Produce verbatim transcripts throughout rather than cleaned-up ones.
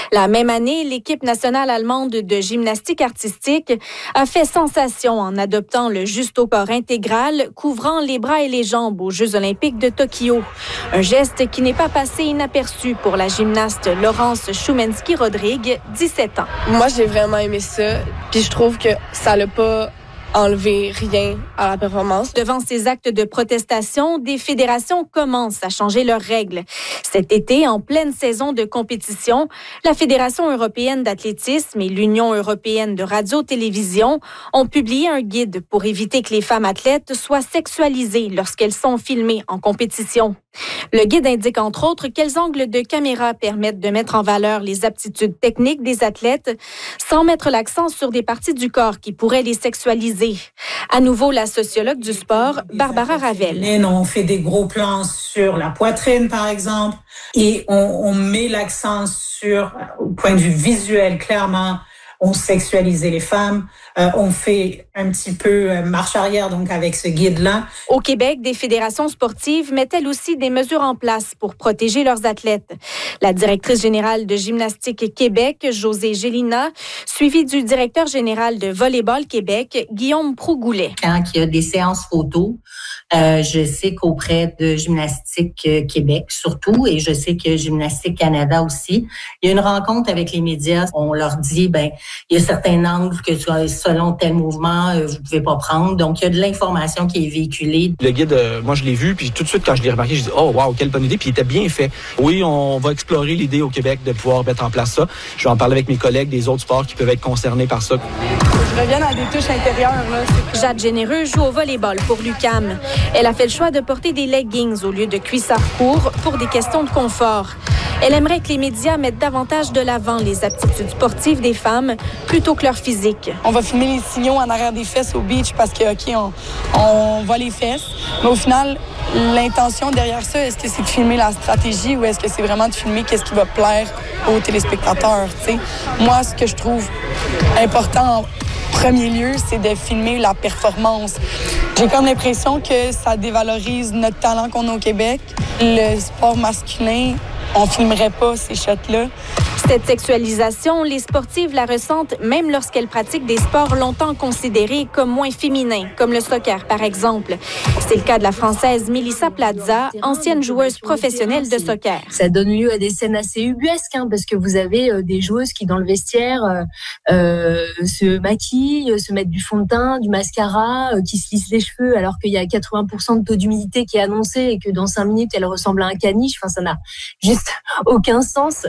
La même année, l'équipe nationale allemande de gymnastique artistique a fait sensation en adoptant le juste-au-corps intégral couvrant les bras et les jambes aux Jeux olympiques de Tokyo. Un geste qui n'est pas passé inaperçu pour la gymnaste Laurence Choumenski-Rodrigue, dix-sept ans. Moi, j'ai vraiment aimé ça, puis je trouve que ça l'a pas enlevé rien à la performance. Devant ces actes de protestation, des fédérations commencent à changer leurs règles. Cet été, en pleine saison de compétition, la Fédération européenne d'athlétisme et l'Union européenne de radio-télévision ont publié un guide pour éviter que les femmes athlètes soient sexualisées lorsqu'elles sont filmées en compétition. Le guide indique entre autres quels angles de caméra permettent de mettre en valeur les aptitudes techniques des athlètes sans mettre l'accent sur des parties du corps qui pourraient les sexualiser. À nouveau, la sociologue du sport, Barbara Ravel. On fait des gros plans sur la poitrine, par exemple, et on, on met l'accent sur, au point de vue visuel, clairement, on sexualisait les femmes. Euh, on fait un petit peu euh, marche arrière, donc avec ce guide-là. Au Québec, des fédérations sportives mettent elles aussi des mesures en place pour protéger leurs athlètes. La directrice générale de Gymnastique Québec, Josée Gélina, suivie du directeur général de Volleyball Québec, Guillaume Prougoulet. Quand il y a des séances photos, euh, je sais qu'auprès de Gymnastique Québec surtout, et je sais que Gymnastique Canada aussi, il y a une rencontre avec les médias. On leur dit, ben, il y a certains angles que selon tel mouvement, vous ne pouvez pas prendre. Donc, il y a de l'information qui est véhiculée. Le guide, euh, moi, je l'ai vu, puis tout de suite, quand je l'ai remarqué, je dis, oh, wow, quelle bonne idée, puis il était bien fait. Oui, on va explorer l'idée au Québec de pouvoir mettre en place ça. Je vais en parler avec mes collègues des autres sports qui peuvent être concernés par ça. Je reviens à des touches intérieures. Là. Jade Généreux joue au volleyball pour l'U Q A M. Elle a fait le choix de porter des leggings au lieu de cuissards courts pour des questions de confort. Elle aimerait que les médias mettent davantage de l'avant les aptitudes sportives des femmes plutôt que leur physique. On va filmer les signaux en arrière des fesses au beach parce que, OK, on, on voit les fesses. Mais au final, l'intention derrière ça, est-ce que c'est de filmer la stratégie ou est-ce que c'est vraiment de filmer qu'est-ce qui va plaire aux téléspectateurs, tu sais? Moi, ce que je trouve important en premier lieu, c'est de filmer la performance. J'ai comme l'impression que ça dévalorise notre talent qu'on a au Québec. Le sport masculin, on filmerait pas ces shots-là. Cette sexualisation, les sportives la ressentent même lorsqu'elles pratiquent des sports longtemps considérés comme moins féminins, comme le soccer par exemple. C'est le cas de la Française Mélissa Plaza, ancienne joueuse professionnelle de soccer. Ça donne lieu à des scènes assez ubuesques, hein, parce que vous avez euh, des joueuses qui, dans le vestiaire, euh, euh, se maquillent, se mettent du fond de teint, du mascara, euh, qui se lissent les cheveux, alors qu'il y a quatre-vingts pour cent de taux d'humidité qui est annoncé et que dans cinq minutes, elle ressemble à un caniche. Enfin, ça n'a juste aucun sens.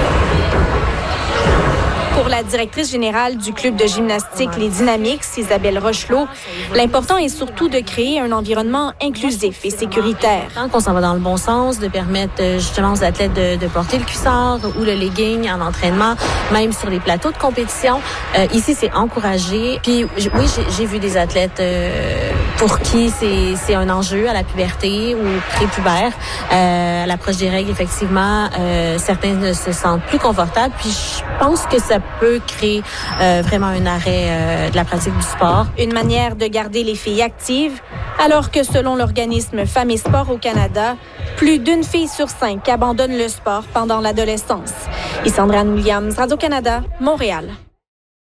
Pour la directrice générale du club de gymnastique Les Dynamiques, Isabelle Rochelot, l'important est surtout de créer un environnement inclusif et sécuritaire. Qu'on s'en va dans le bon sens, de permettre justement aux athlètes de, de porter le cuissard ou le legging en entraînement, même sur les plateaux de compétition. Euh, ici, c'est encouragé. Puis oui, j'ai, j'ai vu des athlètes euh, pour qui c'est, c'est un enjeu à la puberté ou prépubère. Euh, à l'approche des règles, effectivement, euh, certains se sentent plus confortables. Puis je pense que ça peut créer euh, vraiment un arrêt euh, de la pratique du sport. Une manière de garder les filles actives, alors que selon l'organisme Femmes et Sport au Canada, plus d'une fille sur cinq abandonne le sport pendant l'adolescence. Isandrane Williams, Radio-Canada, Montréal.